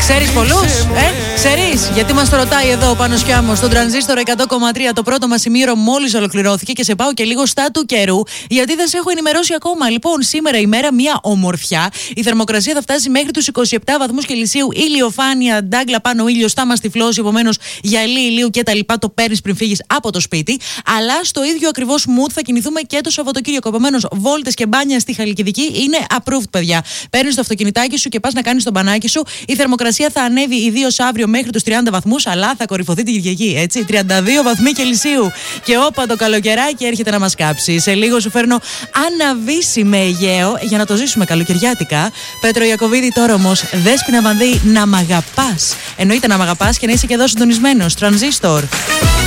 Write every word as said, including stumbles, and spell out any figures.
Ξέρεις πολλούς, ε? Ξέρεις, γιατί μας το ρωτάει εδώ ο Πάνος Κιάμος στον Τρανζίστορ εκατό κόμμα τρία. Το πρώτο μας ημίωρο μόλις ολοκληρώθηκε και σε πάω και λίγο στα του καιρού, γιατί δεν σε έχω ενημερώσει ακόμα. Λοιπόν, σήμερα η μέρα μια ομορφιά. Η θερμοκρασία θα φτάσει μέχρι τους είκοσι επτά βαθμούς Κελσίου. Ηλιοφάνεια, ντάγκλα πάνω, ήλιος θα μας τυφλώσει. Επομένως, γυαλί ηλίου και τα λοιπά το παίρνεις πριν φύγεις από το σπίτι. Αλλά στο ίδιο ακριβώς mood θα κινηθούμε και το Σαββατοκύριακο. Επομένως, βόλτες και μπάνια στη Χαλκιδική είναι approved, παιδιά. Παίρνεις το αυτοκινητάκι σου και πας να κάνεις τον μπανάκι σου. Η θερμοκρασία θα ανέβει ιδίως αύριο μέχρι τους τριάντα βαθμούς, αλλά θα κορυφωθεί την Κυριακή, έτσι. τριάντα δύο βαθμοί Κελσίου. Και όπα το καλοκαιράκι έρχεται να μας κάψει. Σε λίγο σου φέρνω Αναβίση με Αιγαίο για να το ζήσουμε καλοκαιριάτικα. Πέτρο Ιακωβίδη τώρα όμως, Δέσποινα Βανδύ, να μ' αγαπάς. Εννοείται να μ' αγαπάς και να είσαι και εδώ συντονισμένος. Τρανζίστορ.